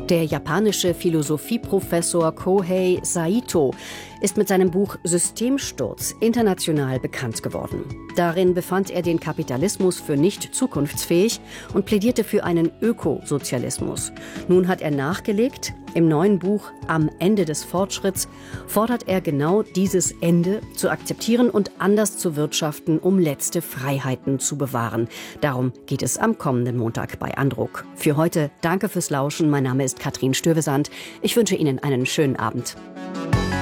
Der japanische Philosophieprofessor Kohei Saito ist mit seinem Buch Systemsturz international bekannt geworden. Darin befand er den Kapitalismus für nicht zukunftsfähig und plädierte für einen Ökosozialismus. Nun hat er nachgelegt. Im neuen Buch Am Ende des Fortschritts fordert er genau dieses Ende zu akzeptieren und anders zu wirtschaften, um letzte Freiheiten zu bewahren. Darum geht es am kommenden Montag bei Andruck. Für heute danke fürs Lauschen. Mein Name ist Katrin Stürvesand. Ich wünsche Ihnen einen schönen Abend.